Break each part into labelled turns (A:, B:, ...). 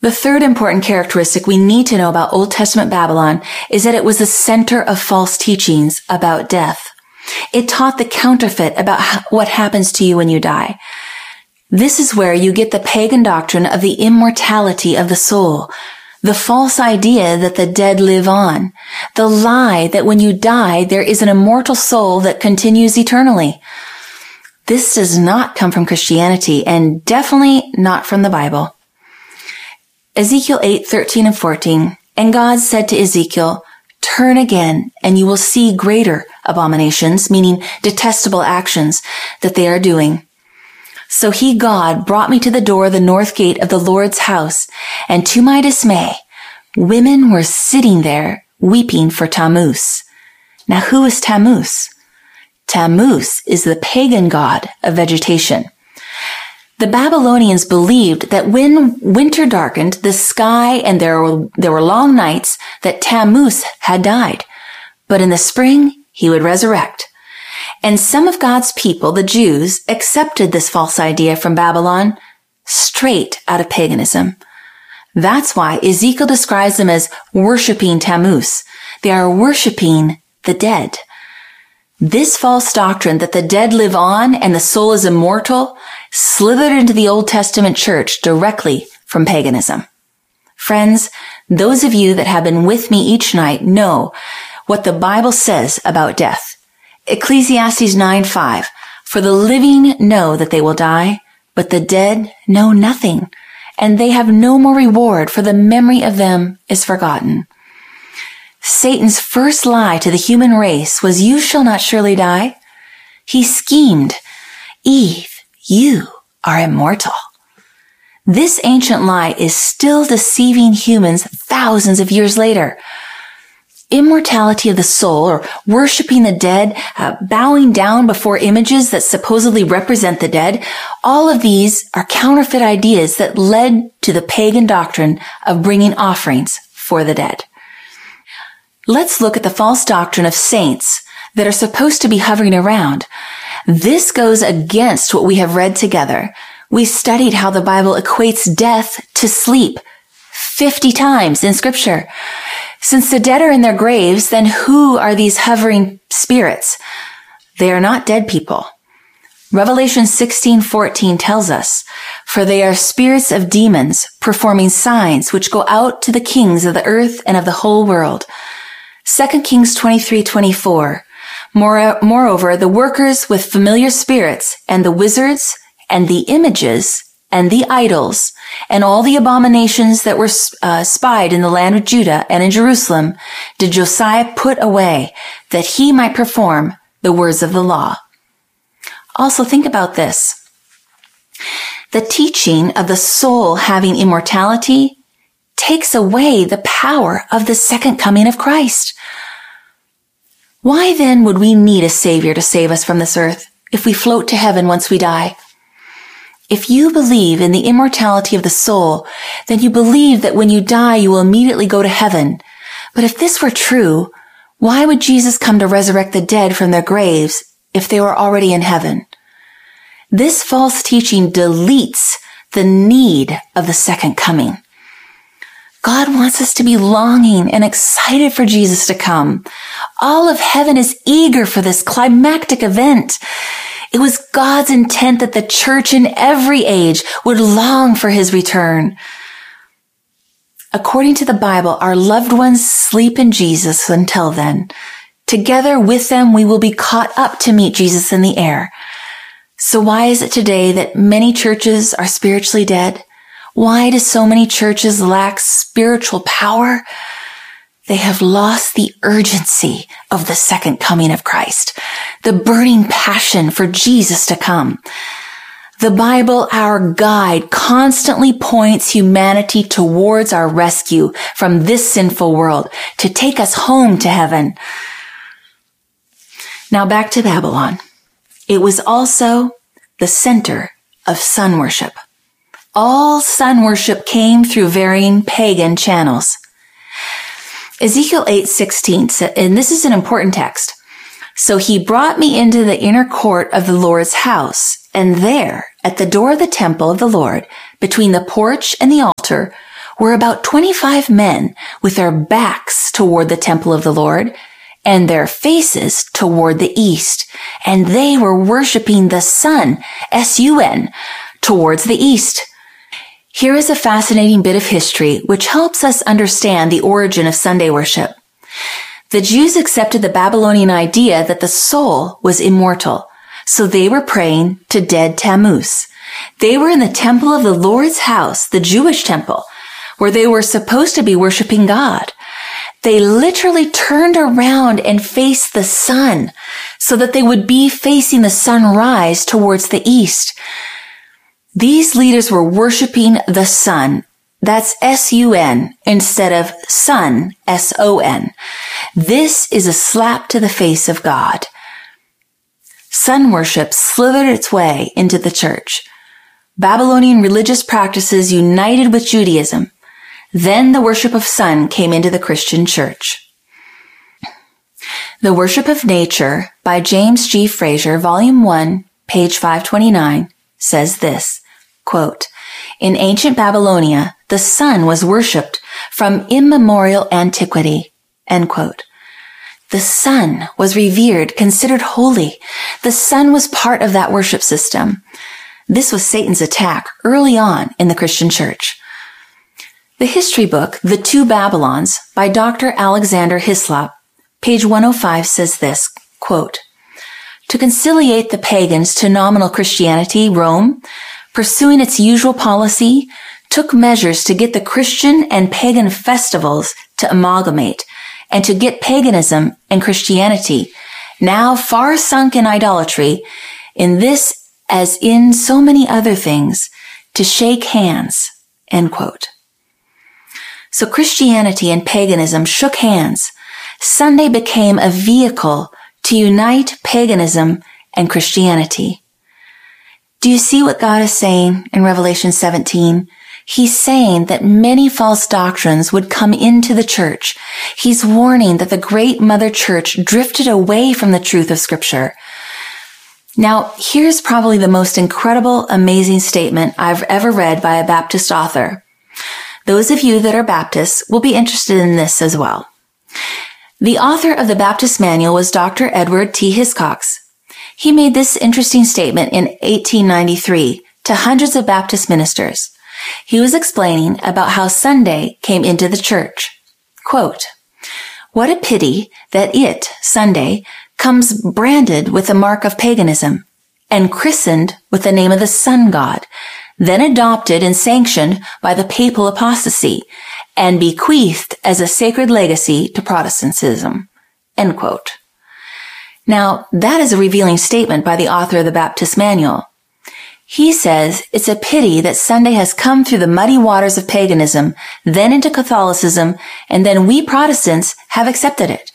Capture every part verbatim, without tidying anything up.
A: The third important characteristic we need to know about Old Testament Babylon is that it was the center of false teachings about death. It taught the counterfeit about what happens to you when you die. This is where you get the pagan doctrine of the immortality of the soul, the false idea that the dead live on, the lie that when you die, there is an immortal soul that continues eternally. This does not come from Christianity and definitely not from the Bible. Ezekiel eight, thirteen and fourteen, and God said to Ezekiel, turn again, and you will see greater abominations, meaning detestable actions, that they are doing. So he, God, brought me to the door of the north gate of the Lord's house, and to my dismay, women were sitting there, weeping for Tammuz. Now who is Tammuz? Tammuz is the pagan god of vegetation. The Babylonians believed that when winter darkened the sky and there were, there were long nights, that Tammuz had died. But in the spring, he would resurrect. And some of God's people, the Jews, accepted this false idea from Babylon straight out of paganism. That's why Ezekiel describes them as worshiping Tammuz. They are worshiping the dead. This false doctrine that the dead live on and the soul is immortal slithered into the Old Testament church directly from paganism. Friends, those of you that have been with me each night know what the Bible says about death. Ecclesiastes nine five, for the living know that they will die, but the dead know nothing, and they have no more reward, for the memory of them is forgotten. Satan's first lie to the human race was, you shall not surely die. He schemed, Eve, you are immortal. This ancient lie is still deceiving humans thousands of years later. Immortality of the soul, or worshiping the dead, uh, bowing down before images that supposedly represent the dead, all of these are counterfeit ideas that led to the pagan doctrine of bringing offerings for the dead. Let's look at the false doctrine of saints that are supposed to be hovering around. This goes against what we have read together. We studied how the Bible equates death to sleep fifty times in Scripture. Since the dead are in their graves, then who are these hovering spirits? They are not dead people. Revelation sixteen fourteen tells us, for they are spirits of demons performing signs which go out to the kings of the earth and of the whole world. Second Kings twenty-three twenty-four. Moreover, the workers with familiar spirits and the wizards and the images and the idols and all the abominations that were uh, spied in the land of Judah and in Jerusalem did Josiah put away, that he might perform the words of the law. Also think about this. The teaching of the soul having immortality takes away the power of the second coming of Christ. Why then would we need a Savior to save us from this earth if we float to heaven once we die? If you believe in the immortality of the soul, then you believe that when you die you will immediately go to heaven. But if this were true, why would Jesus come to resurrect the dead from their graves if they were already in heaven? This false teaching deletes the need of the second coming. God wants us to be longing and excited for Jesus to come. All of heaven is eager for this climactic event. It was God's intent that the church in every age would long for his return. According to the Bible, our loved ones sleep in Jesus until then. Together with them, we will be caught up to meet Jesus in the air. So why is it today that many churches are spiritually dead? Why do so many churches lack spiritual power? They have lost the urgency of the second coming of Christ, the burning passion for Jesus to come. The Bible, our guide, constantly points humanity towards our rescue from this sinful world to take us home to heaven. Now back to Babylon. It was also the center of sun worship. All sun worship came through varying pagan channels. Ezekiel eight sixteen, and this is an important text. So he brought me into the inner court of the Lord's house, and there, at the door of the temple of the Lord, between the porch and the altar, were about twenty-five men with their backs toward the temple of the Lord and their faces toward the east, and they were worshiping the sun, S U N, towards the east. Here is a fascinating bit of history which helps us understand the origin of Sunday worship. The Jews accepted the Babylonian idea that the soul was immortal, so they were praying to dead Tammuz. They were in the temple of the Lord's house, the Jewish temple, where they were supposed to be worshiping God. They literally turned around and faced the sun so that they would be facing the sunrise towards the east. These leaders were worshiping the sun. That's S U N instead of sun, S O N. This is a slap to the face of God. Sun worship slithered its way into the church. Babylonian religious practices united with Judaism. Then the worship of sun came into the Christian church. The Worship of Nature by James G. Fraser, Volume one, page five twenty-nine, says this, quote, "In ancient Babylonia, the sun was worshipped from immemorial antiquity." End quote. The sun was revered, considered holy. The sun was part of that worship system. This was Satan's attack early on in the Christian church. The history book, The Two Babylons, by Doctor Alexander Hislop, page one oh five, says this, quote, "To conciliate the pagans to nominal Christianity, Rome, pursuing its usual policy, took measures to get the Christian and pagan festivals to amalgamate, and to get paganism and Christianity, now far sunk in idolatry, in this as in so many other things, to shake hands." End quote. So Christianity and paganism shook hands. Sunday became a vehicle to unite paganism and Christianity. Do you see what God is saying in Revelation seventeen? He's saying that many false doctrines would come into the church. He's warning that the great mother church drifted away from the truth of Scripture. Now, here's probably the most incredible, amazing statement I've ever read by a Baptist author. Those of you that are Baptists will be interested in this as well. The author of the Baptist Manual was Doctor Edward T. Hiscox. He made this interesting statement in eighteen ninety-three to hundreds of Baptist ministers. He was explaining about how Sunday came into the church. Quote, "What a pity that it, Sunday, comes branded with the mark of paganism and christened with the name of the sun god, then adopted and sanctioned by the papal apostasy and bequeathed as a sacred legacy to Protestantism." End quote. Now, that is a revealing statement by the author of the Baptist Manual. He says it's a pity that Sunday has come through the muddy waters of paganism, then into Catholicism, and then we Protestants have accepted it.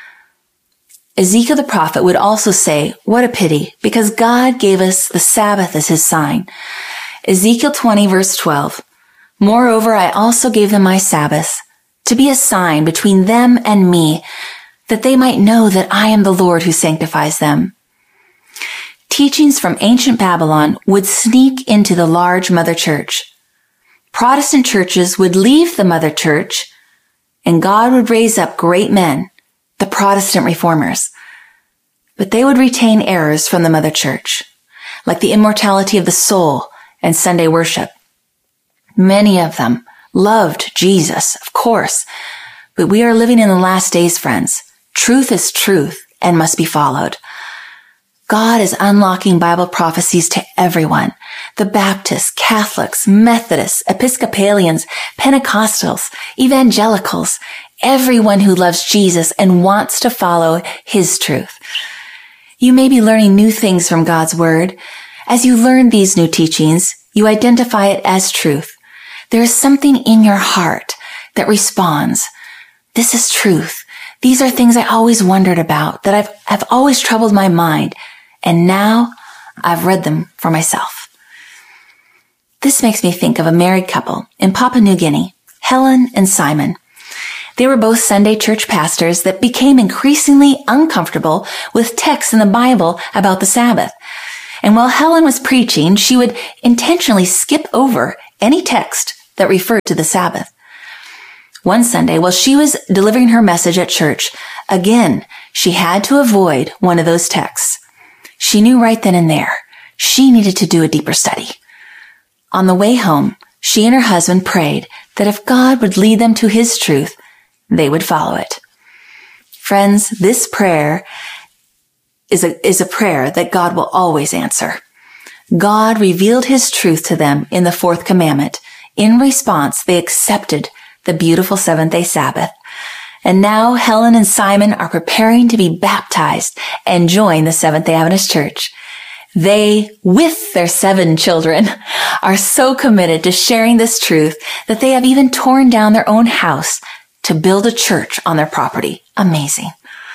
A: Ezekiel the prophet would also say, what a pity, because God gave us the Sabbath as his sign. Ezekiel twenty verse twelve, "Moreover, I also gave them my Sabbath to be a sign between them and me, that they might know that I am the Lord who sanctifies them." Teachings from ancient Babylon would sneak into the large mother church. Protestant churches would leave the mother church, and God would raise up great men, the Protestant reformers. But they would retain errors from the mother church, like the immortality of the soul and Sunday worship. Many of them loved Jesus, of course, but we are living in the last days, friends. Truth is truth and must be followed. God is unlocking Bible prophecies to everyone. The Baptists, Catholics, Methodists, Episcopalians, Pentecostals, Evangelicals, everyone who loves Jesus and wants to follow his truth. You may be learning new things from God's Word. As you learn these new teachings, you identify it as truth. There is something in your heart that responds. This is truth. These are things I always wondered about, that I've, I've always troubled my mind. And now I've read them for myself. This makes me think of a married couple in Papua New Guinea, Helen and Simon. They were both Sunday church pastors that became increasingly uncomfortable with texts in the Bible about the Sabbath. And while Helen was preaching, she would intentionally skip over any text that referred to the Sabbath. One Sunday, while she was delivering her message at church, again, she had to avoid one of those texts. She knew right then and there she needed to do a deeper study. On the way home, she and her husband prayed that if God would lead them to his truth, they would follow it. Friends, this prayer is a, is a prayer that God will always answer. God revealed his truth to them in the fourth commandment. In response, they accepted the beautiful seventh-day Sabbath. And now Helen and Simon are preparing to be baptized and join the Seventh-day Adventist Church. They, with their seven children, are so committed to sharing this truth that they have even torn down their own house to build a church on their property. Amazing.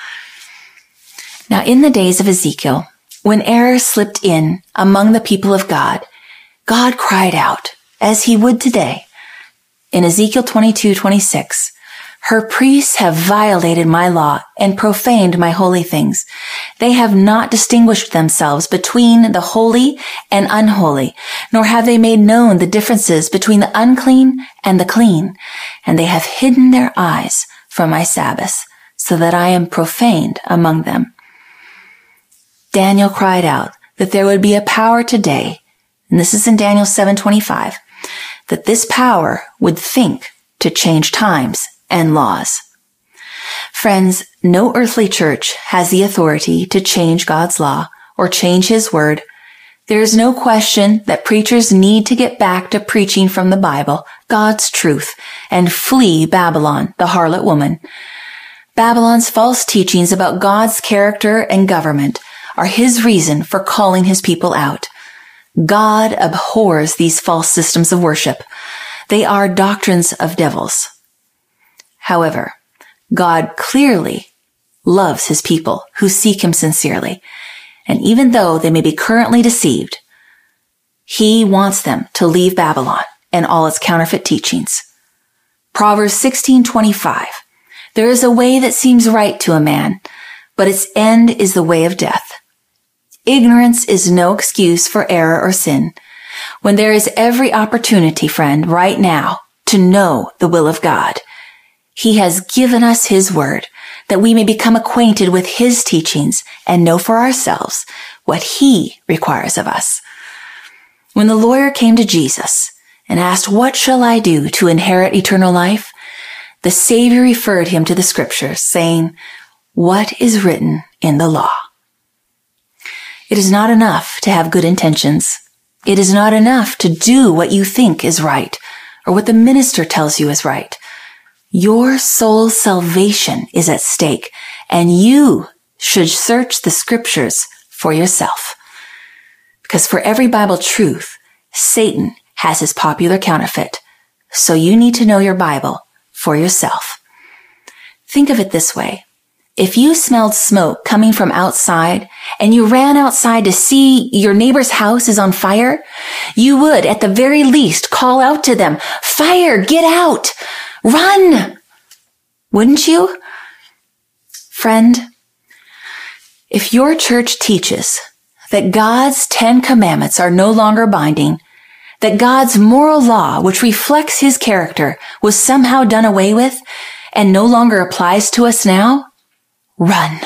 A: Now, in the days of Ezekiel, when error slipped in among the people of God, God cried out, as he would today. In Ezekiel twenty-two twenty-six, her priests have violated my law and profaned my holy things. They have not distinguished themselves between the holy and unholy, nor have they made known the differences between the unclean and the clean. And they have hidden their eyes from my Sabbaths, so that I am profaned among them. Daniel cried out that there would be a power today, and this is in Daniel seven twenty-five, that this power would think to change times and laws. Friends, no earthly church has the authority to change God's law or change his word. There is no question that preachers need to get back to preaching from the Bible, God's truth, and flee Babylon, the harlot woman. Babylon's false teachings about God's character and government are his reason for calling his people out. God abhors these false systems of worship. They are doctrines of devils. However, God clearly loves his people who seek him sincerely. And even though they may be currently deceived, he wants them to leave Babylon and all its counterfeit teachings. Proverbs sixteen twenty-five. There is a way that seems right to a man, but its end is the way of death. Ignorance is no excuse for error or sin. When there is every opportunity, friend, right now, to know the will of God, he has given us his word that we may become acquainted with his teachings and know for ourselves what he requires of us. When the lawyer came to Jesus and asked, "What shall I do to inherit eternal life?" the Savior referred him to the scriptures, saying, "What is written in the law?" It is not enough to have good intentions. It is not enough to do what you think is right or what the minister tells you is right. Your soul's salvation is at stake, and you should search the scriptures for yourself. Because for every Bible truth, Satan has his popular counterfeit. So you need to know your Bible for yourself. Think of it this way. If you smelled smoke coming from outside and you ran outside to see your neighbor's house is on fire, you would at the very least call out to them, "Fire, get out! Run!" Wouldn't you? Friend, if your church teaches that God's Ten Commandments are no longer binding, that God's moral law, which reflects his character, was somehow done away with and no longer applies to us now, run.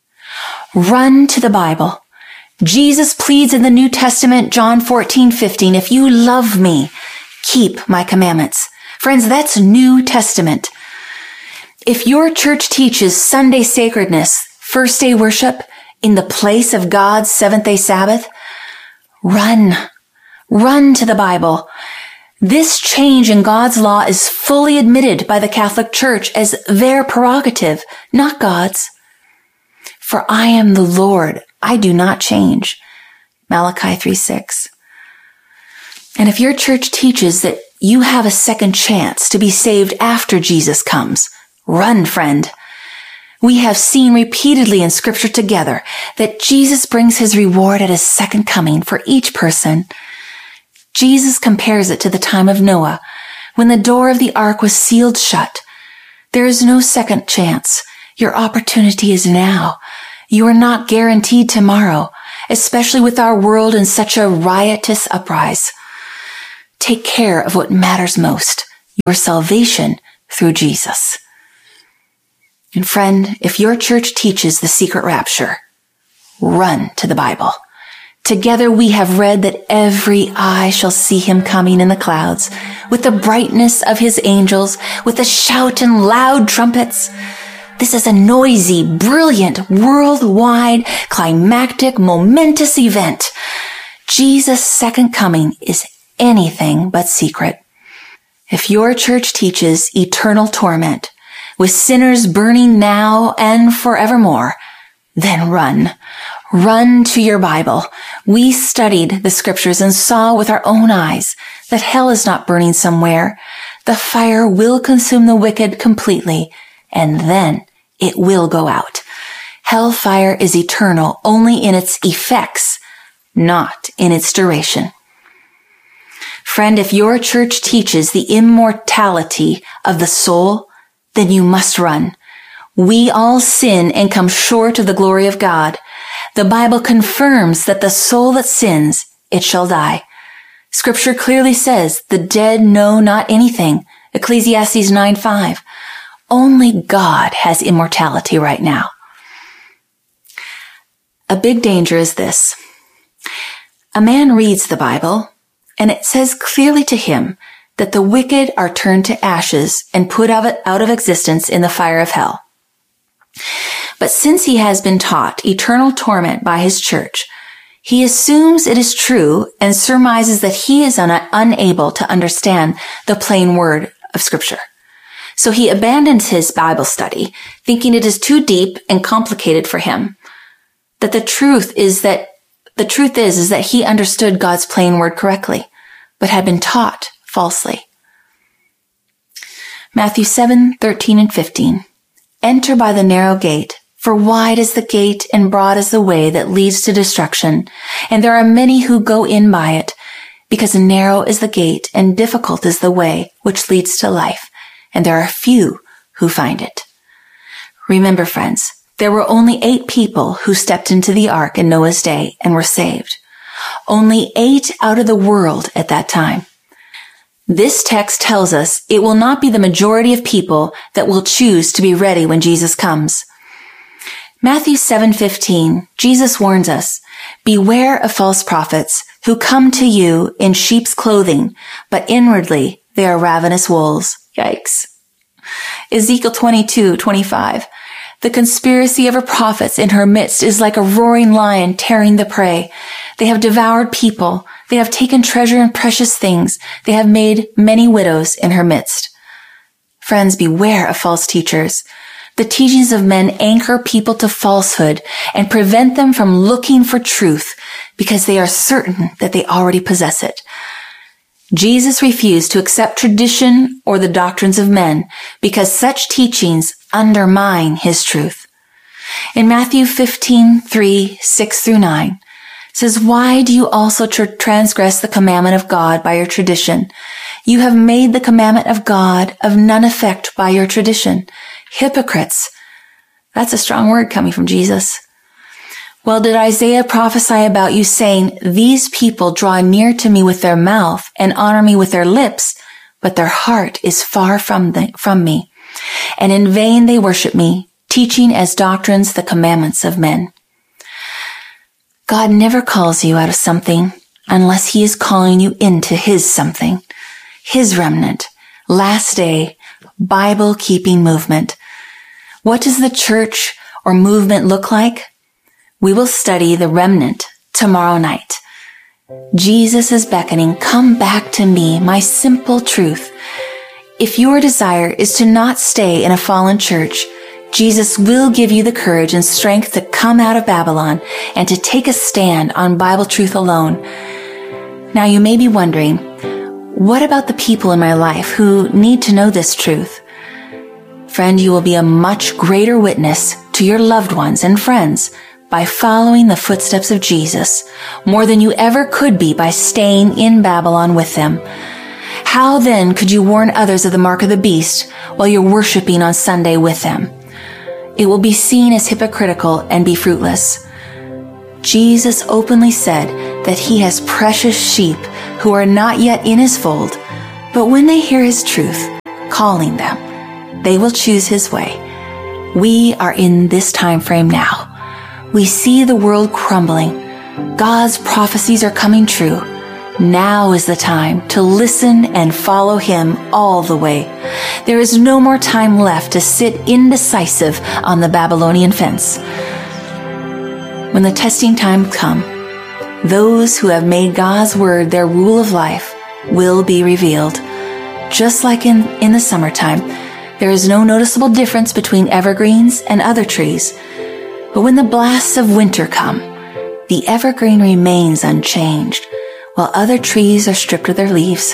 A: Run to the Bible. Jesus pleads in the New Testament, John fourteen fifteen, "If you love me, keep my commandments." Friends, that's New Testament. If your church teaches Sunday sacredness, first day worship, in the place of God's seventh-day Sabbath, run. Run to the Bible. This change in God's law is fully admitted by the Catholic Church as their prerogative, not God's. For I am the Lord, I do not change. Malachi three six. And if your church teaches that you have a second chance to be saved after Jesus comes, run, friend. We have seen repeatedly in Scripture together that Jesus brings his reward at his second coming for each person. Jesus compares it to the time of Noah, when the door of the ark was sealed shut. There is no second chance. Your opportunity is now. You are not guaranteed tomorrow, especially with our world in such a riotous uprise. Take care of what matters most, your salvation through Jesus. And friend, if your church teaches the secret rapture, run to the Bible. Together we have read that every eye shall see him coming in the clouds with the brightness of his angels, with a shout and loud trumpets. This is a noisy, brilliant, worldwide, climactic, momentous event. Jesus' second coming is anything but secret. If your church teaches eternal torment, with sinners burning now and forevermore, then run. Run to your Bible. We studied the scriptures and saw with our own eyes that hell is not burning somewhere. The fire will consume the wicked completely, and then it will go out. Hellfire is eternal only in its effects, not in its duration. Friend, if your church teaches the immortality of the soul, then you must run. We all sin and come short of the glory of God. The Bible confirms that the soul that sins, it shall die. Scripture clearly says the dead know not anything. Ecclesiastes nine five. Only God has immortality right now. A big danger is this. A man reads the Bible, and it says clearly to him that the wicked are turned to ashes and put out of existence in the fire of hell. But since he has been taught eternal torment by his church, he assumes it is true and surmises that he is un- unable to understand the plain word of Scripture. So he abandons his Bible study, thinking it is too deep and complicated for him. That the truth is that the truth is, is that he understood God's plain word correctly, but had been taught falsely. Matthew seven thirteen and fifteen. Enter by the narrow gate, for wide is the gate and broad is the way that leads to destruction, and there are many who go in by it, because narrow is the gate and difficult is the way which leads to life, and there are few who find it. Remember, friends, there were only eight people who stepped into the ark in Noah's day and were saved. Only eight out of the world at that time. This text tells us it will not be the majority of people that will choose to be ready when Jesus comes. Matthew seven fifteen, Jesus warns us, beware of false prophets who come to you in sheep's clothing, but inwardly they are ravenous wolves. Yikes. Ezekiel twenty-two twenty-five, the conspiracy of her prophets in her midst is like a roaring lion tearing the prey. They have devoured people. They have taken treasure and precious things. They have made many widows in her midst. Friends, beware of false teachers. The teachings of men anchor people to falsehood and prevent them from looking for truth because they are certain that they already possess it. Jesus refused to accept tradition or the doctrines of men because such teachings undermine his truth. In Matthew fifteen three, six through nine, it says, why do you also tr- transgress the commandment of God by your tradition? You have made the commandment of God of none effect by your tradition. Hypocrites. That's a strong word coming from Jesus. Well, did Isaiah prophesy about you saying, these people draw near to me with their mouth and honor me with their lips, but their heart is far from, the, from me. And in vain they worship me, teaching as doctrines the commandments of men. God never calls you out of something unless he is calling you into his something, his remnant, last day, Bible-keeping movement. What does the church or movement look like? We will study the remnant tomorrow night. Jesus is beckoning, come back to me, my simple truth. If your desire is to not stay in a fallen church, Jesus will give you the courage and strength to come out of Babylon and to take a stand on Bible truth alone. Now you may be wondering, what about the people in my life who need to know this truth? Friend, you will be a much greater witness to your loved ones and friends by following the footsteps of Jesus more than you ever could be by staying in Babylon with them. How then could you warn others of the mark of the beast while you're worshiping on Sunday with them? It will be seen as hypocritical and be fruitless. Jesus openly said that he has precious sheep who are not yet in his fold, but when they hear his truth, calling them, They will choose his way. We are in this time frame now. We see the world crumbling. God's prophecies are coming true. Now is the time to listen and follow him all the way. There is no more time left to sit indecisive on the Babylonian fence. When the testing time comes, those who have made God's word their rule of life will be revealed. Just like in, in the summertime, there is no noticeable difference between evergreens and other trees. But when the blasts of winter come, the evergreen remains unchanged, while other trees are stripped of their leaves.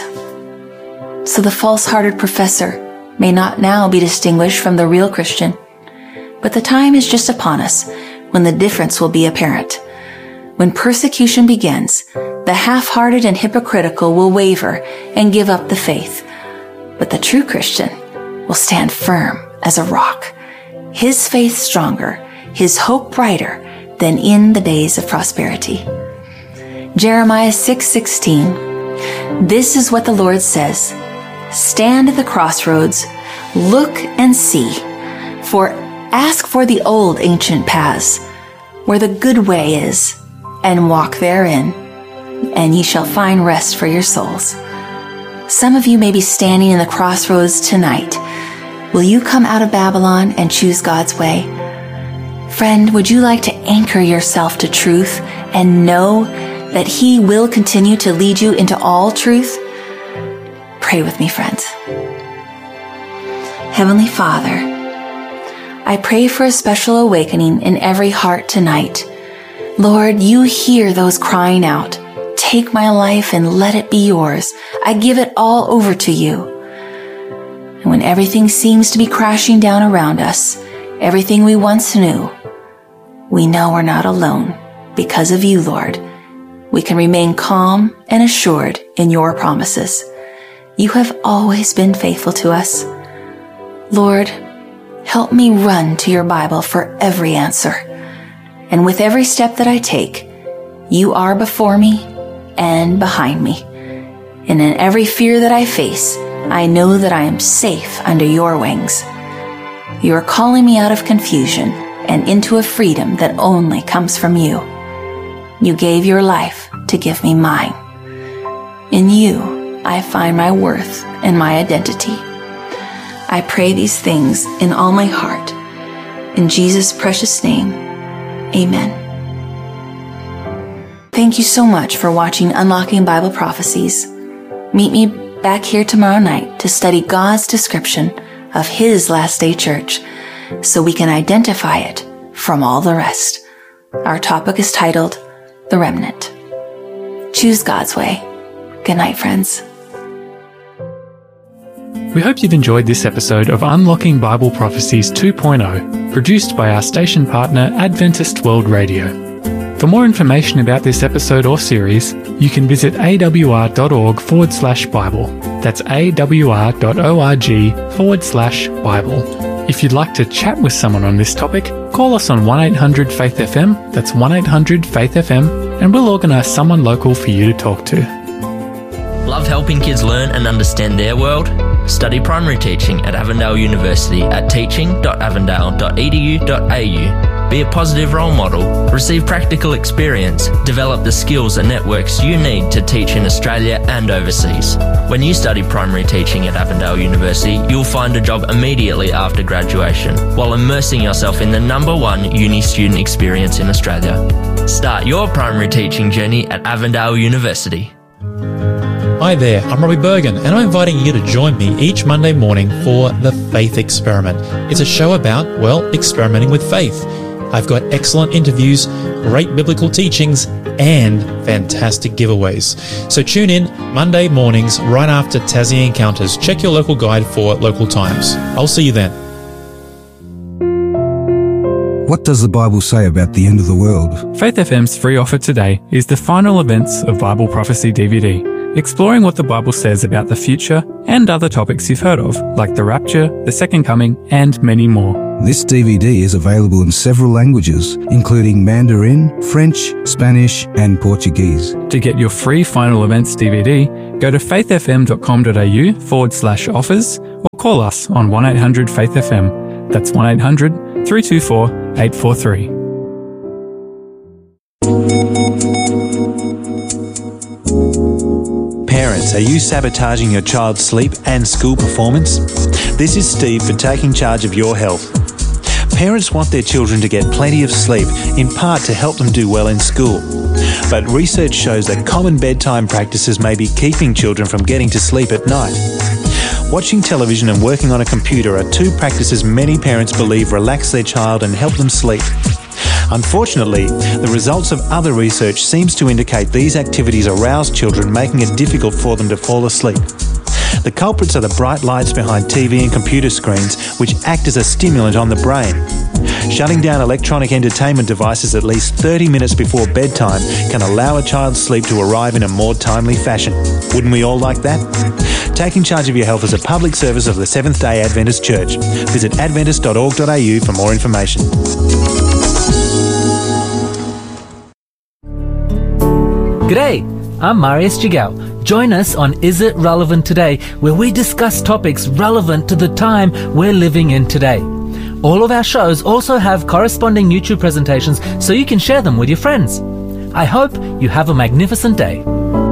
A: So the false-hearted professor may not now be distinguished from the real Christian, but the time is just upon us when the difference will be apparent. When persecution begins, the half-hearted and hypocritical will waver and give up the faith, but the true Christian will stand firm as a rock, his faith stronger, his hope brighter than in the days of prosperity. Jeremiah six sixteen. This is what the Lord says. Stand at the crossroads, look and see, for ask for the old ancient paths, where the good way is, and walk therein, and ye shall find rest for your souls. Some of you may be standing in the crossroads tonight. Will you come out of Babylon and choose God's way? Friend, would you like to anchor yourself to truth and know that he will continue to lead you into all truth? Pray with me, friends. Heavenly Father, I pray for a special awakening in every heart tonight. Lord, you hear those crying out, take my life and let it be yours. I give it all over to you. And when everything seems to be crashing down around us, everything we once knew, we know we're not alone because of you, Lord. We can remain calm and assured in your promises. You have always been faithful to us. Lord, help me run to your Bible for every answer. And with every step that I take, you are before me and behind me. And in every fear that I face, I know that I am safe under your wings. You are calling me out of confusion and into a freedom that only comes from you. You gave your life to give me mine. In you, I find my worth and my identity. I pray these things in all my heart. In Jesus' precious name, amen. Thank you so much for watching Unlocking Bible Prophecies. Meet me back here tomorrow night to study God's description of his last day church so we can identify it from all the rest. Our topic is titled The Remnant. Choose God's way. Good night, friends.
B: We hope you've enjoyed this episode of Unlocking Bible Prophecies two point oh, produced by our station partner Adventist World Radio. For more information about this episode or series, you can visit awr.org forward slash Bible. That's awr.org forward slash Bible. If you'd like to chat with someone on this topic, call us on one eight hundred faith F M, that's one eight hundred faith F M, and we'll organise someone local for you to talk to.
C: Love helping kids learn and understand their world? Study primary teaching at Avondale University at teaching dot avondale dot e d u dot a u. Be a positive role model, receive practical experience, develop the skills and networks you need to teach in Australia and overseas. When you study primary teaching at Avondale University, you'll find a job immediately after graduation, while immersing yourself in the number one uni student experience in Australia. Start your primary teaching journey at Avondale University.
D: Hi there, I'm Robbie Bergen, and I'm inviting you to join me each Monday morning for The Faith Experiment. It's a show about, well, experimenting with faith. I've got excellent interviews, great biblical teachings, and fantastic giveaways. So tune in Monday mornings right after Tassie Encounters. Check your local guide for local times. I'll see you then.
E: What does the Bible say about the end of the world?
B: Faith F M's free offer today is the final events of Bible Prophecy D V D, exploring what the Bible says about the future and other topics you've heard of, like the rapture, the second coming, and many more.
E: This D V D is available in several languages, including Mandarin, French, Spanish, and Portuguese.
B: To get your free final events D V D, Go to faithfm.com.au forward slash offers or call us on one eight hundred faith F M. That's one eight hundred three two four eight four three.
F: Parents, are you sabotaging your child's sleep and school performance? This is Steve for Taking Charge of Your Health. Parents want their children to get plenty of sleep, in part to help them do well in school. But research shows that common bedtime practices may be keeping children from getting to sleep at night. Watching television and working on a computer are two practices many parents believe relax their child and help them sleep. Unfortunately, the results of other research seems to indicate these activities arouse children, making it difficult for them to fall asleep. The culprits are the bright lights behind T V and computer screens, which act as a stimulant on the brain. Shutting down electronic entertainment devices at least thirty minutes before bedtime can allow a child's sleep to arrive in a more timely fashion. Wouldn't we all like that? Taking Charge of Your Health is a public service of the Seventh-day Adventist Church. Visit adventist dot org dot a u for more information.
G: G'day, I'm Marius Jigao. Join us on Is It Relevant Today, where we discuss topics relevant to the time we're living in today. All of our shows also have corresponding YouTube presentations so you can share them with your friends. I hope you have a magnificent day.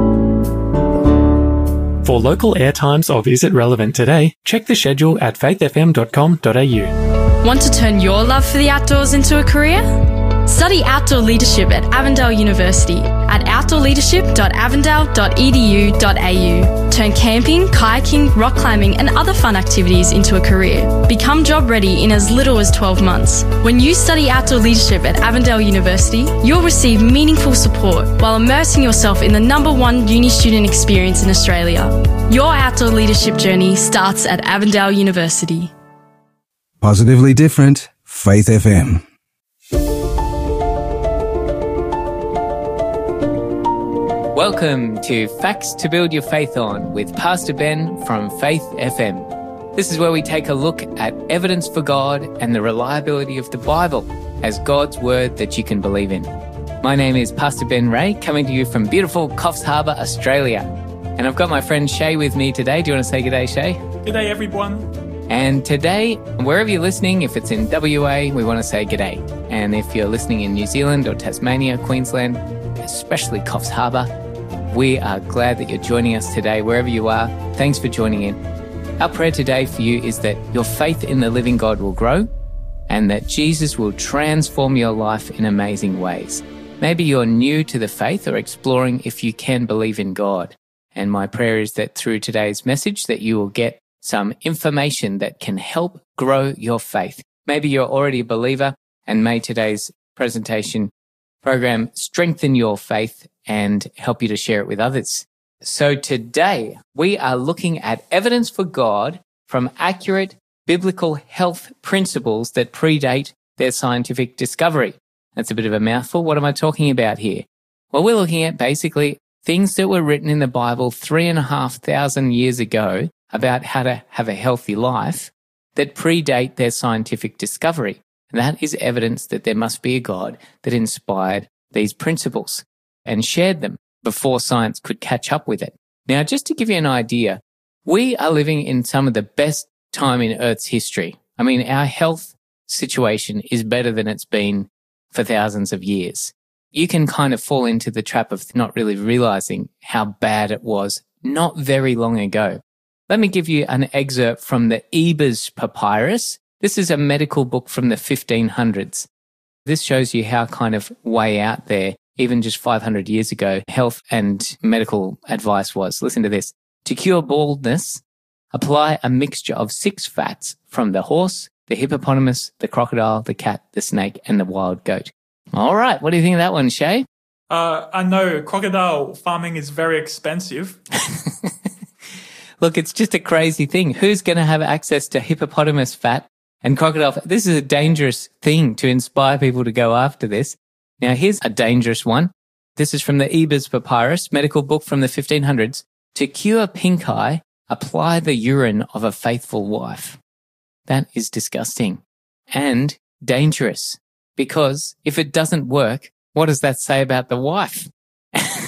B: For local airtimes of Is It Relevant Today, check the schedule at faith f m dot com dot a u.
H: Want to turn your love for the outdoors into a career? Study outdoor leadership at Avondale University at outdoor leadership dot avondale dot e d u dot a u. Turn camping, kayaking, rock climbing and other fun activities into a career. Become job ready in as little as twelve months. When you study outdoor leadership at Avondale University, you'll receive meaningful support while immersing yourself in the number one uni student experience in Australia. Your outdoor leadership journey starts at Avondale University.
E: Positively different, Faith F M.
I: Welcome to Facts to Build Your Faith On with Pastor Ben from Faith F M. This is where we take a look at evidence for God and the reliability of the Bible as God's word that you can believe in. My name is Pastor Ben Ray, coming to you from beautiful Coffs Harbour, Australia. And I've got my friend Shay with me today. Do you want to say good day, Shay?
J: Good day, everyone.
I: And today, wherever you're listening, if it's in W A, we want to say good day. And if you're listening in New Zealand or Tasmania, Queensland, especially Coffs Harbour, we are glad that you're joining us today, wherever you are. Thanks for joining in. Our prayer today for you is that your faith in the living God will grow and that Jesus will transform your life in amazing ways. Maybe you're new to the faith or exploring if you can believe in God. And my prayer is that through today's message that you will get some information that can help grow your faith. Maybe you're already a believer and may today's presentation program strengthen your faith and help you to share it with others. So today we are looking at evidence for God from accurate biblical health principles that predate their scientific discovery. That's a bit of a mouthful. What am I talking about here? Well, we're looking at basically things that were written in the Bible three and a half thousand years ago about how to have a healthy life that predate their scientific discovery. And that is evidence that there must be a God that inspired these principles and shared them before science could catch up with it. Now, just to give you an idea, we are living in some of the best time in Earth's history. I mean, our health situation is better than it's been for thousands of years. You can kind of fall into the trap of not really realizing how bad it was not very long ago. Let me give you an excerpt from the Ebers Papyrus. This is a medical book from the fifteen hundreds. This shows you how kind of way out there, even just five hundred years ago, health and medical advice was. Listen to this. To cure baldness, apply a mixture of six fats from the horse, the hippopotamus, the crocodile, the cat, the snake, and the wild goat. All right. What do you think of that one, Shay?
J: Uh, I know crocodile farming is very expensive.
I: Look, it's just a crazy thing. Who's going to have access to hippopotamus fat and crocodile fat? This is a dangerous thing to inspire people to go after this. Now, here's a dangerous one. This is from the Ebers Papyrus, medical book from the fifteen hundreds. To cure pink eye, apply the urine of a faithful wife. That is disgusting and dangerous because if it doesn't work, what does that say about the wife?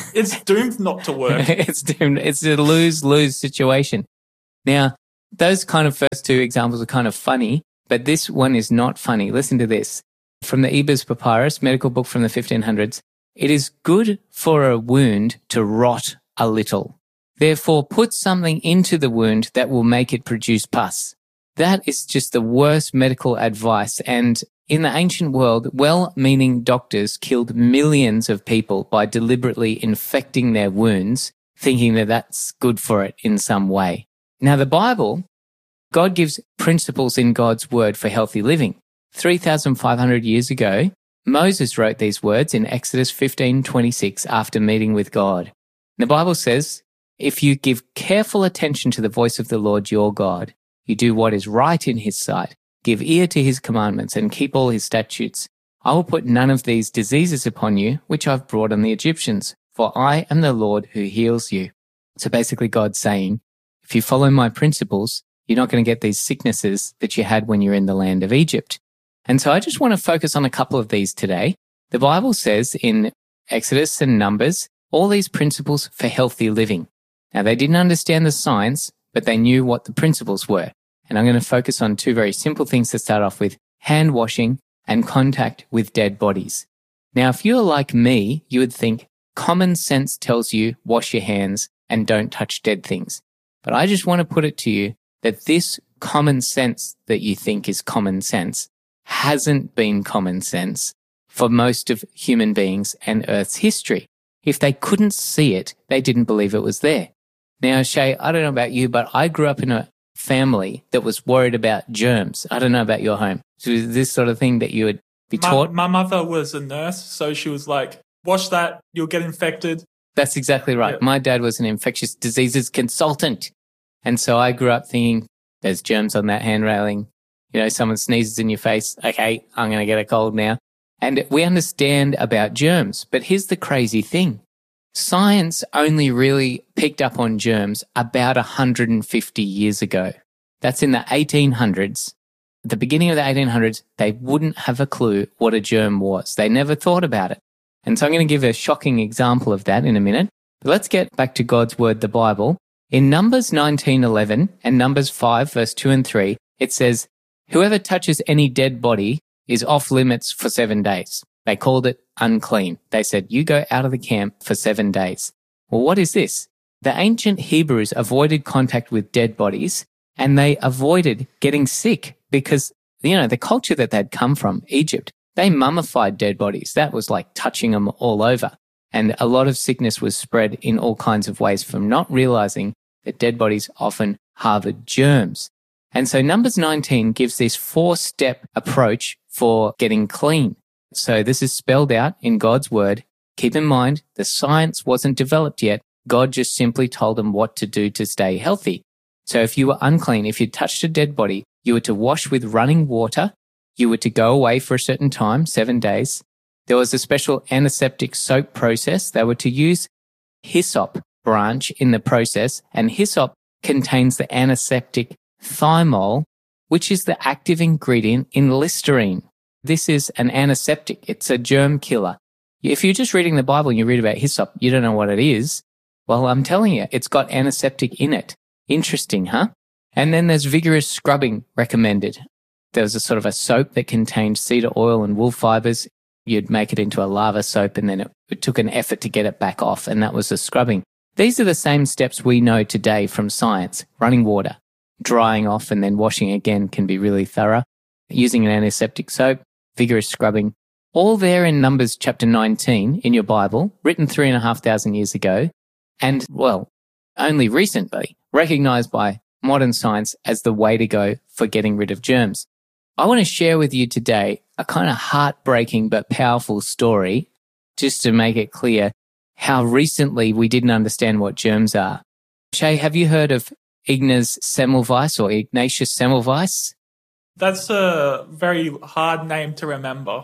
J: it's doomed not to work.
I: It's doomed. It's a lose-lose situation. Now, those kind of first two examples are kind of funny, but this one is not funny. Listen to this. From the Ebers Papyrus, medical book from the fifteen hundreds, it is good for a wound to rot a little. Therefore, put something into the wound that will make it produce pus. That is just the worst medical advice. And in the ancient world, well-meaning doctors killed millions of people by deliberately infecting their wounds, thinking that that's good for it in some way. Now, the Bible, God gives principles in God's word for healthy living. three thousand five hundred years ago, Moses wrote these words in Exodus fifteen twenty-six after meeting with God. The Bible says, if you give careful attention to the voice of the Lord your God, you do what is right in his sight, give ear to his commandments, and keep all his statutes, I will put none of these diseases upon you, which I've brought on the Egyptians, for I am the Lord who heals you. So basically God's saying, if you follow my principles, you're not going to get these sicknesses that you had when you're in the land of Egypt. And so I just want to focus on a couple of these today. The Bible says in Exodus and Numbers, all these principles for healthy living. Now, they didn't understand the science, but they knew what the principles were. And I'm going to focus on two very simple things to start off with, hand washing and contact with dead bodies. Now, if you're like me, you would think common sense tells you wash your hands and don't touch dead things. But I just want to put it to you that this common sense that you think is common sense hasn't been common sense for most of human beings and Earth's history. If they couldn't see it, they didn't believe it was there. Now, Shay, I don't know about you, but I grew up in a family that was worried about germs. I don't know about your home. So is this sort of thing that you would be
J: my,
I: taught?
J: My mother was a nurse, so she was like, wash that, you'll get infected.
I: That's exactly right.
J: Yeah.
I: My dad was an infectious diseases consultant. And so I grew up thinking, there's germs on that hand railing. You know, someone sneezes in your face. Okay, I'm going to get a cold now. And we understand about germs. But here's the crazy thing. Science only really picked up on germs about one hundred fifty years ago. That's in the eighteen hundreds. At the beginning of the eighteen hundreds, they wouldn't have a clue what a germ was. They never thought about it. And so I'm going to give a shocking example of that in a minute. But let's get back to God's word, the Bible. In Numbers nineteen eleven and Numbers five, verse two and three, it says, whoever touches any dead body is off limits for seven days. They called it unclean. They said, you go out of the camp for seven days. Well, what is this? The ancient Hebrews avoided contact with dead bodies and they avoided getting sick because, you know, the culture that they'd come from, Egypt, they mummified dead bodies. That was like touching them all over. And a lot of sickness was spread in all kinds of ways from not realizing that dead bodies often harbored germs. And so Numbers nineteen gives this four-step approach for getting clean. So this is spelled out in God's word. Keep in mind, the science wasn't developed yet. God just simply told them what to do to stay healthy. So if you were unclean, if you touched a dead body, you were to wash with running water. You were to go away for a certain time, seven days. There was a special antiseptic soap process. They were to use hyssop branch in the process, and hyssop contains the antiseptic thymol, which is the active ingredient in Listerine. This is an antiseptic. It's a germ killer. If you're just reading the Bible and you read about hyssop, you don't know what it is. Well, I'm telling you, it's got antiseptic in it. Interesting, huh? And then there's vigorous scrubbing recommended. There was a sort of a soap that contained cedar oil and wool fibers. You'd make it into a lava soap and then it, it took an effort to get it back off, and that was the scrubbing. These are the same steps we know today from science. Running water, drying off and then washing again can be really thorough. Using an antiseptic soap, vigorous scrubbing, all there in Numbers chapter nineteen in your Bible, written three and a half thousand years ago, and, well, only recently recognized by modern science as the way to go for getting rid of germs. I want to share with you today a kind of heartbreaking but powerful story, just to make it clear how recently we didn't understand what germs are. Shay, have you heard of Ignaz Semmelweis or Ignatius Semmelweis?
J: That's a very hard name to remember.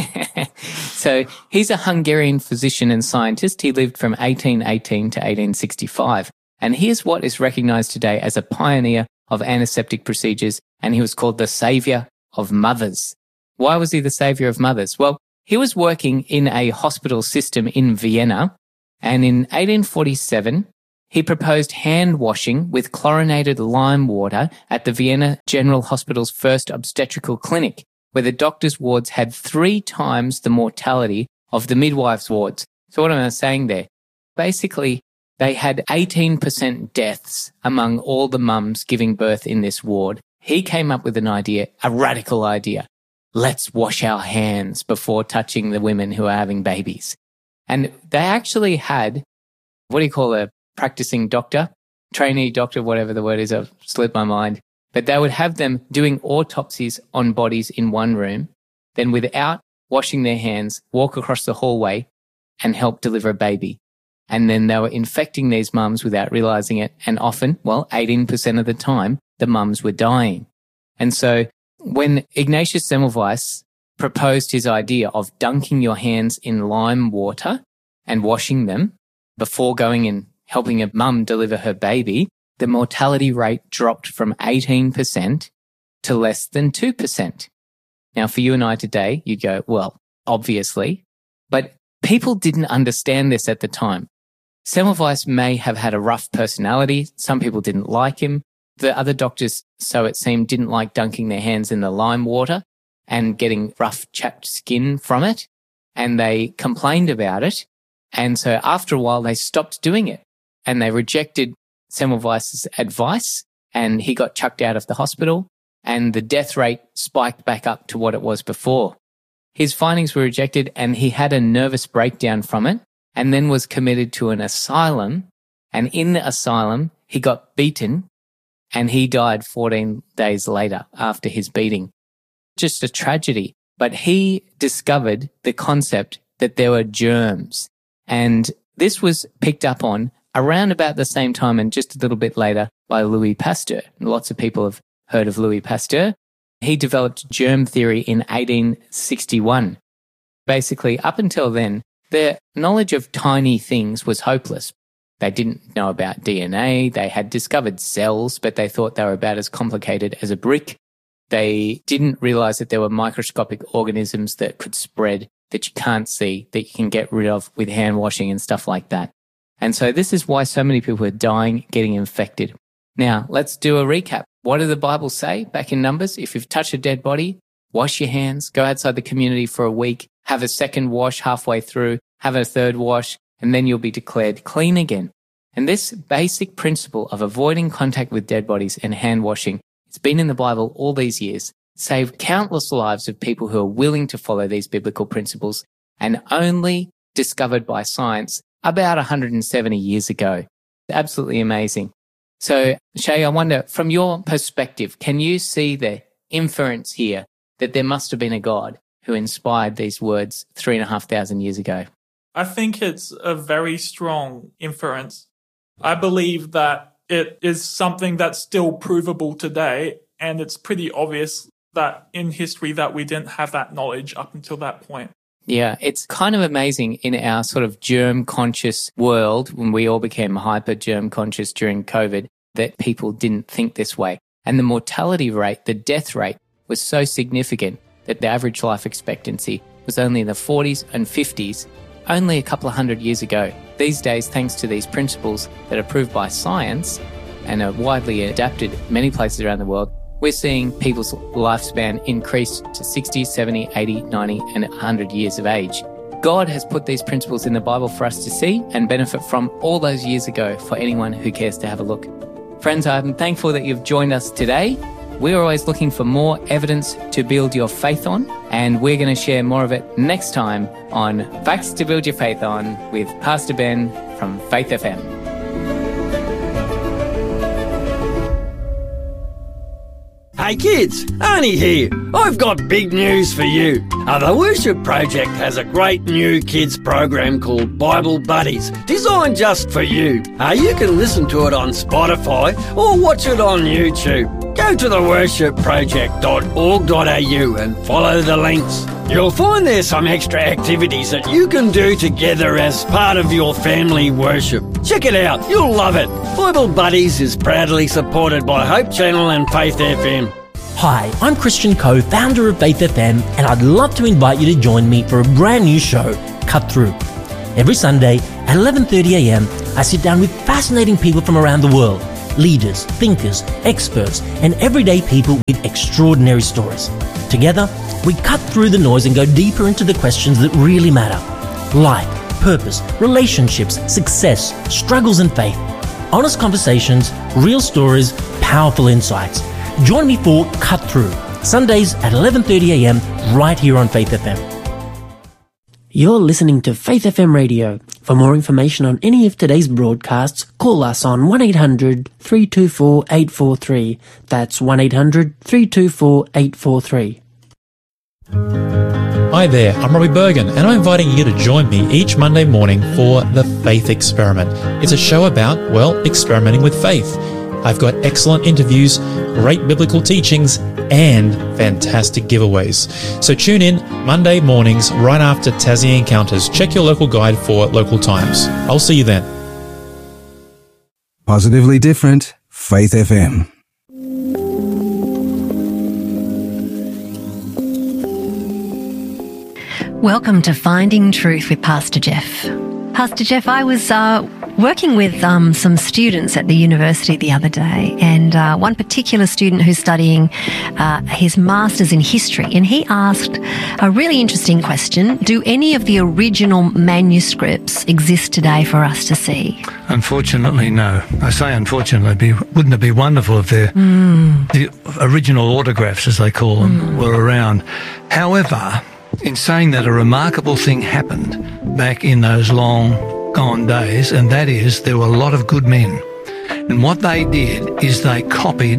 I: So he's a Hungarian physician and scientist. He lived from eighteen eighteen to eighteen sixty-five. And here's what is recognized today as a pioneer of antiseptic procedures, and he was called the savior of mothers. Why was he the savior of mothers? Well, he was working in a hospital system in Vienna, And in eighteen forty-seven, he proposed hand washing with chlorinated lime water at the Vienna General Hospital's first obstetrical clinic, where the doctors' wards had three times the mortality of the midwives' wards. So what am I saying there? Basically, they had eighteen percent deaths among all the mums giving birth in this ward. He came up with an idea, a radical idea. Let's wash our hands before touching the women who are having babies. And they actually had, what do you call a practicing doctor, trainee doctor, whatever the word is, I've slipped my mind. But they would have them doing autopsies on bodies in one room, then without washing their hands, walk across the hallway and help deliver a baby. And then they were infecting these mums without realizing it. And often, well, eighteen percent of the time, the mums were dying. And so when Ignatius Semmelweis proposed his idea of dunking your hands in lime water and washing them before going and helping a mum deliver her baby, the mortality rate dropped from eighteen percent to less than two percent. Now, for you and I today, you go, well, obviously, but people didn't understand this at the time. Semmelweis may have had a rough personality. Some people didn't like him. The other doctors, so it seemed, didn't like dunking their hands in the lime water and getting rough, chapped skin from it. And they complained about it. And so after a while, they stopped doing it. And they rejected Semmelweis's advice, and he got chucked out of the hospital, and the death rate spiked back up to what it was before. His findings were rejected, and he had a nervous breakdown from it, and then was committed to an asylum. And in the asylum, he got beaten, and he died fourteen days later after his beating. Just a tragedy. But he discovered the concept that there were germs, and this was picked up on around about the same time and just a little bit later by Louis Pasteur. Lots of people have heard of Louis Pasteur. He developed germ theory in eighteen sixty-one. Basically, up until then, their knowledge of tiny things was hopeless. They didn't know about D N A. They had discovered cells, but they thought they were about as complicated as a brick. They didn't realize that there were microscopic organisms that could spread, that you can't see, that you can get rid of with hand washing and stuff like that. And so this is why so many people are dying, getting infected. Now, let's do a recap. What did the Bible say back in Numbers? If you've touched a dead body, wash your hands, go outside the community for a week, have a second wash halfway through, have a third wash, and then you'll be declared clean again. And this basic principle of avoiding contact with dead bodies and hand washing, it's been in the Bible all these years, saved countless lives of people who are willing to follow these biblical principles, and only discovered by science about one hundred seventy years ago. Absolutely amazing. So, Shay, I wonder, from your perspective, can you see the inference here that there must have been a God who inspired these words three and a half thousand years ago?
J: I think it's a very strong inference. I believe that it is something that's still provable today, and it's pretty obvious that in history that we didn't have that knowledge up until that point.
I: Yeah, it's kind of amazing in our sort of germ-conscious world, when we all became hyper-germ-conscious during COVID, that people didn't think this way. And the mortality rate, the death rate, was so significant that the average life expectancy was only in the forties and fifties, only a couple of hundred years ago. These days, thanks to these principles that are proved by science and are widely adapted many places around the world, we're seeing people's lifespan increase to sixty, seventy, eighty, ninety, and one hundred years of age. God has put these principles in the Bible for us to see and benefit from all those years ago for anyone who cares to have a look. Friends, I'm thankful that you've joined us today. We're always looking for more evidence to build your faith on, and we're going to share more of it next time on Facts to Build Your Faith On with Pastor Ben from Faith F M.
K: Hey kids, Arnie here. I've got big news for you. Uh, the Worship Project has a great new kids program called Bible Buddies, designed just for you. Uh, you can listen to it on Spotify or watch it on YouTube. Go to the worship project dot org dot a u and follow the links. You'll find there's some extra activities that you can do together as part of your family worship. Check it out, you'll love it. Bible Buddies is proudly supported by Hope Channel and Faith F M.
L: Hi, I'm Christian Coe, founder of Faith F M, and I'd love to invite you to join me for a brand new show, Cut Through. Every Sunday at eleven thirty a m, I sit down with fascinating people from around the world. Leaders, thinkers, experts, and everyday people with extraordinary stories. Together, we cut through the noise and go deeper into the questions that really matter. Life, purpose, relationships, success, struggles and faith. Honest conversations, real stories, powerful insights. Join me for Cut Through, Sundays at eleven thirty a m right here on Faith F M.
M: You're listening to Faith F M Radio. For more information on any of today's broadcasts, call us on one eight hundred, three two four, eight four three. That's one eight hundred, three two four, eight four three.
D: Hi there, I'm Robbie Bergen, and I'm inviting you to join me each Monday morning for The Faith Experiment. It's a show about, well, experimenting with faith. I've got excellent interviews, great biblical teachings, and fantastic giveaways. So tune in Monday mornings right after Tassie Encounters. Check your local guide for local times. I'll see you then.
E: Positively different, Faith F M.
N: Welcome to Finding Truth with Pastor Jeff. Pastor Jeff, I was uh, working with um, some students at the university the other day, and uh, one particular student who's studying uh, his Masters in History, and he asked a really interesting question. Do any of the original manuscripts exist today for us to see?
O: Unfortunately, no. I say unfortunately, be, wouldn't it be wonderful if the,
N: mm.
O: the original autographs, as they call them, mm. were around? However, in saying that, a remarkable thing happened back in those long gone days, and that is there were a lot of good men. And what they did is they copied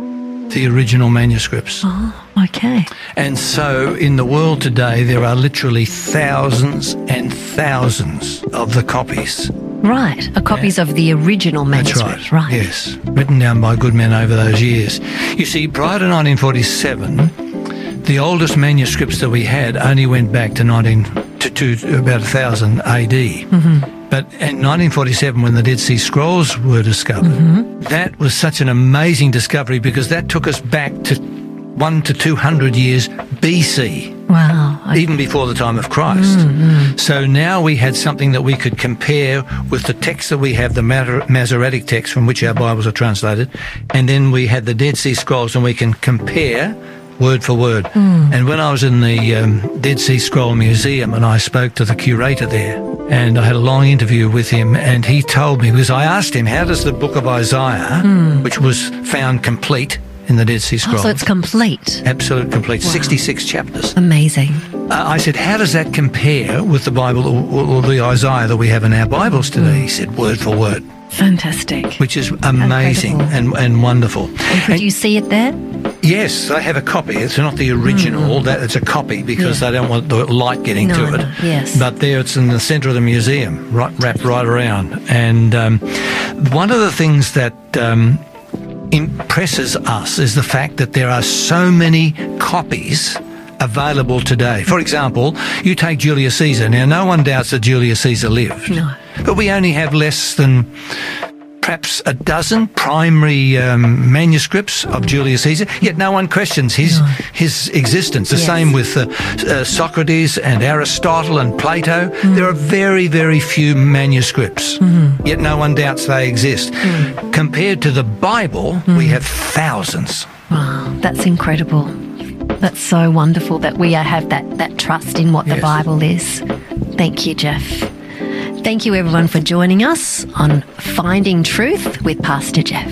O: the original manuscripts.
N: Oh, okay.
O: And so in the world today, there are literally thousands and thousands of the copies.
N: Right, are copies yeah. of the original manuscript.
O: That's right. right. Yes, written down by good men over those years. You see, prior to nineteen forty-seven, the oldest manuscripts that we had only went back to nineteen to, to about one thousand A D.
N: Mm-hmm.
O: But in nineteen forty-seven, when the Dead Sea Scrolls were discovered,
N: mm-hmm.
O: that was such an amazing discovery because that took us back to one to two hundred years B C.
N: Wow.
O: Okay. Even before the time of Christ.
N: Mm-hmm.
O: So now we had something that we could compare with the text that we have, the Masoretic text from which our Bibles are translated, and then we had the Dead Sea Scrolls, and we can compare word for word.
N: Mm.
O: And when I was in the um, Dead Sea Scroll Museum and I spoke to the curator there, and I had a long interview with him, and he told me, because I asked him, how does the book of Isaiah,
N: mm.
O: which was found complete in the Dead Sea Scrolls.
N: Oh, so it's complete?
O: Absolute complete,
N: wow.
O: sixty-six chapters.
N: Amazing.
O: Uh, I said, how does that compare with the Bible or, or the Isaiah that we have in our Bibles today? Mm. He said, word for word.
N: Fantastic.
O: Which is amazing and, and wonderful.
N: And could and, you see it there?
O: Yes, they have a copy. It's not the original. Mm. That it's a copy because yeah. they don't want the light getting
N: no,
O: to it.
N: No, yes.
O: But there, it's in the centre of the museum, right, wrapped right around. And um, one of the things that um, impresses us is the fact that there are so many copies available today. For example, you take Julius Caesar. Now, no one doubts that Julius Caesar lived.
N: No.
O: But we only have less than perhaps a dozen primary um, manuscripts of Julius Caesar, yet no one questions his no. his existence. The yes. same with uh, uh, Socrates and Aristotle and Plato. Mm. There are very, very few manuscripts,
N: mm-hmm.
O: yet no one doubts they exist.
N: Mm.
O: Compared to the Bible, mm. we have thousands.
N: Wow, that's incredible. That's so wonderful that we have that, that trust in what yes. the Bible is. Thank you, Jeff. Thank you, everyone, for joining us on Finding Truth with Pastor Jeff.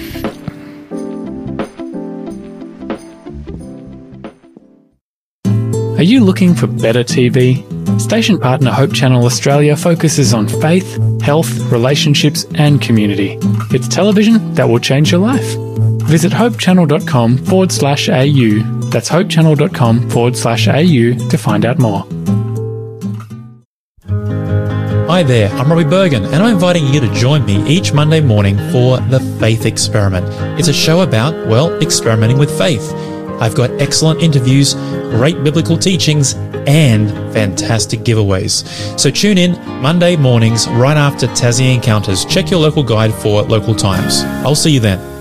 B: Are you looking for better T V? Station partner Hope Channel Australia focuses on faith, health, relationships and community. It's television that will change your life. Visit hopechannel.com forward slash AU. That's hopechannel.com forward slash AU to find out more.
D: Hi there, I'm Robbie Bergen, and I'm inviting you to join me each Monday morning for The Faith Experiment. It's a show about, well, experimenting with faith. I've got excellent interviews, great biblical teachings, and fantastic giveaways. So tune in Monday mornings right after Tassie Encounters. Check your local guide for local times. I'll see you then.